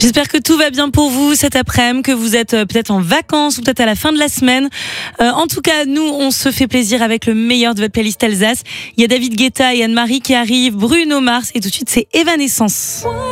J'espère que tout va bien pour vous cet après-midi, que vous êtes peut-être en vacances ou peut-être à la fin de la semaine. En tout cas, nous, on se fait plaisir avec le meilleur de votre playlist Alsace. Il y a David Guetta et Anne-Marie qui arrivent, Bruno Mars et tout de suite, c'est Evanescence.